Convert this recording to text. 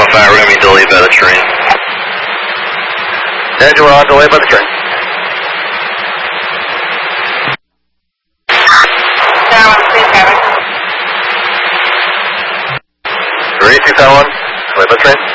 we're going to be delayed by the train. Engine, we're on delay by the train. Tower 37. 3271, delay by the train.